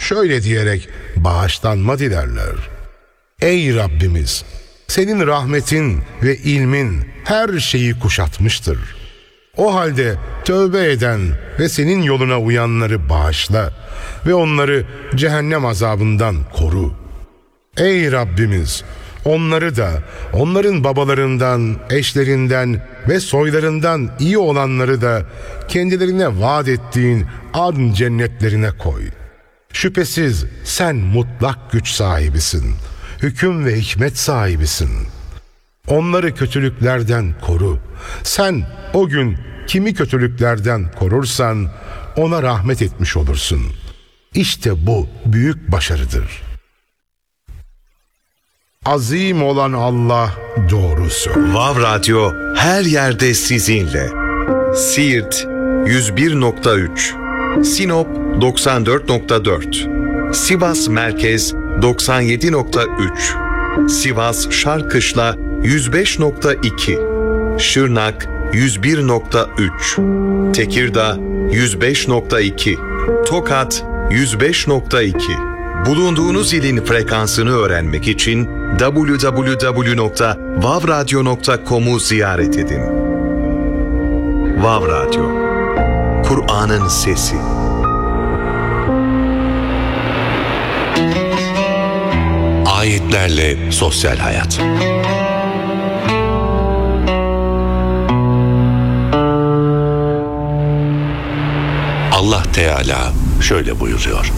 şöyle diyerek bağışlanma dilerler. Ey Rabbimiz! Senin rahmetin ve ilmin her şeyi kuşatmıştır. O halde tövbe eden ve senin yoluna uyanları bağışla ve onları cehennem azabından koru. Ey Rabbimiz! Onları da, onların babalarından, eşlerinden ve soylarından iyi olanları da kendilerine vaat ettiğin adn cennetlerine koy. Şüphesiz sen mutlak güç sahibisin, hüküm ve hikmet sahibisin. Onları kötülüklerden koru. Sen o gün kimi kötülüklerden korursan ona rahmet etmiş olursun. İşte bu büyük başarıdır. Azim olan Allah doğru söylüyor. Vav Radyo her yerde sizinle. Siirt 101.3, Sinop 94.4, Sivas Merkez 97.3, Sivas Şarkışla 105.2, Şırnak 101.3, Tekirdağ 105.2, Tokat 105.2. Bulunduğunuz ilin frekansını öğrenmek için www.vavradyo.com'u ziyaret edin. Vav Radyo, Kur'an'ın sesi. Ayetlerle sosyal hayat. Allah Teala şöyle buyuruyor.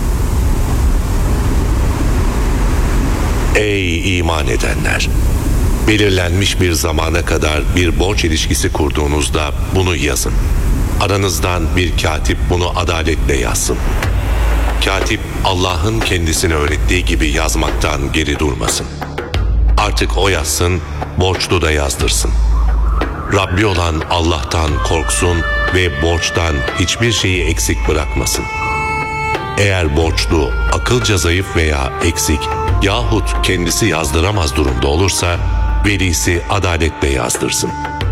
Ey iman edenler! Belirlenmiş bir zamana kadar bir borç ilişkisi kurduğunuzda bunu yazın. Aranızdan bir katip bunu adaletle yazsın. Katip Allah'ın kendisine öğrettiği gibi yazmaktan geri durmasın. Artık o yazsın, borçlu da yazdırsın. Rabbi olan Allah'tan korksun ve borçtan hiçbir şeyi eksik bırakmasın. Eğer borçlu akılca zayıf veya eksik yahut kendisi yazdıramaz durumda olursa velisi adaletle yazdırsın.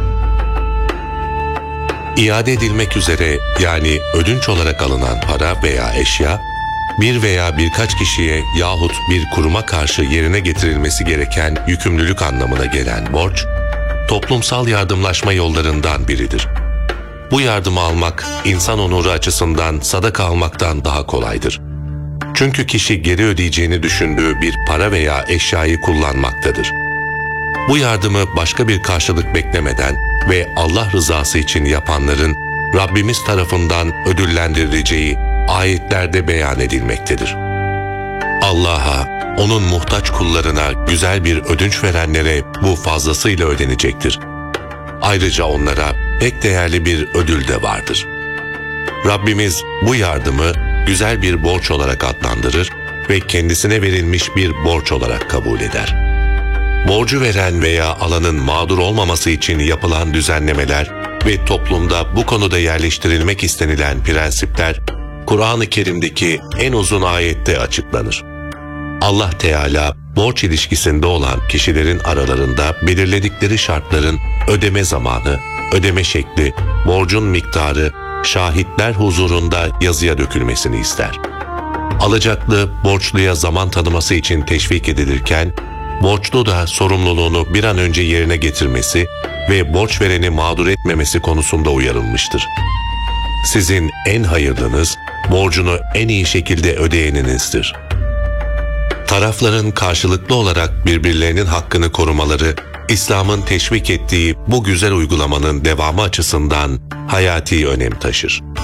İade edilmek üzere yani ödünç olarak alınan para veya eşya bir veya birkaç kişiye yahut bir kuruma karşı yerine getirilmesi gereken yükümlülük anlamına gelen borç, toplumsal yardımlaşma yollarından biridir. Bu yardımı almak insan onuru açısından sadaka almaktan daha kolaydır. Çünkü kişi geri ödeyeceğini düşündüğü bir para veya eşyayı kullanmaktadır. Bu yardımı başka bir karşılık beklemeden ve Allah rızası için yapanların Rabbimiz tarafından ödüllendirileceği ayetlerde beyan edilmektedir. Allah'a, onun muhtaç kullarına güzel bir ödünç verenlere bu fazlasıyla ödenecektir. Ayrıca onlara pek değerli bir ödül de vardır. Rabbimiz bu yardımı güzel bir borç olarak adlandırır ve kendisine verilmiş bir borç olarak kabul eder. Borcu veren veya alanın mağdur olmaması için yapılan düzenlemeler ve toplumda bu konuda yerleştirilmek istenilen prensipler, Kur'an-ı Kerim'deki en uzun ayette açıklanır. Allah Teala, borç ilişkisinde olan kişilerin aralarında belirledikleri şartların ödeme zamanı, ödeme şekli, borcun miktarı, şahitler huzurunda yazıya dökülmesini ister. Alacaklı, borçluya zaman tanıması için teşvik edilirken, borçlu da sorumluluğunu bir an önce yerine getirmesi ve borç vereni mağdur etmemesi konusunda uyarılmıştır. Sizin en hayırlınız, borcunu en iyi şekilde ödeyeninizdir. Tarafların karşılıklı olarak birbirlerinin hakkını korumaları, İslam'ın teşvik ettiği bu güzel uygulamanın devamı açısından hayati önem taşır.